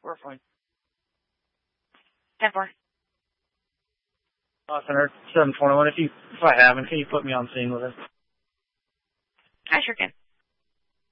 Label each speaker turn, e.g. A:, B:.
A: We're fine.
B: 10-4.
A: Center 721. If I haven't, can you put me on scene with it?
B: I sure can.